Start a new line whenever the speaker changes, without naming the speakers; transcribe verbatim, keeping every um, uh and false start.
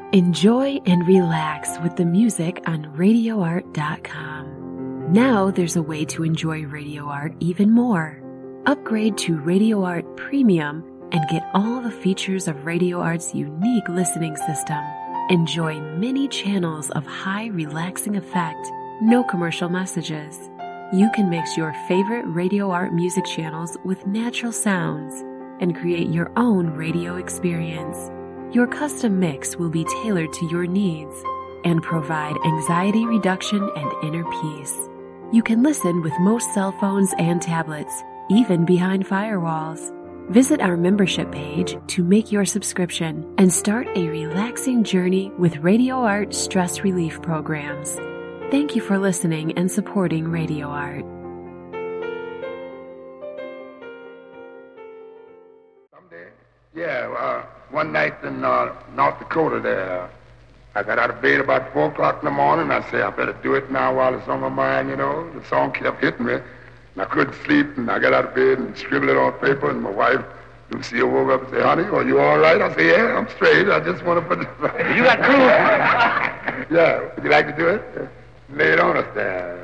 Enjoy and relax with the music on radio art dot com. Now there's a way to enjoy Radio Art even more. Upgrade to Radio Art Premium and get all the features of Radio Art's unique listening system. Enjoy many channels of high relaxing effect, no commercial messages. You can mix your favorite Radio Art music channels with natural sounds and create your own radio experience. Your custom mix will be tailored to your needs and provide anxiety reduction and inner peace. You can listen with most cell phones and tablets, even behind firewalls. Visit our membership page to make your subscription and start a relaxing journey with Radio Art stress relief programs. Thank you for listening and supporting Radio Art.
Someday, yeah, uh, one night in uh, North Dakota there, I got out of bed about four o'clock in the morning. I said, I better do it now while it's on my mind, you know. The song kept hitting me, and I couldn't sleep, and I got out of bed and scribbled it on paper, and my wife, Lucille, woke up and said, honey, are you all right? I said, yeah, I'm straight. I just want to put it right.
You got proof?
Yeah, would you like to do it? Lay it on us there.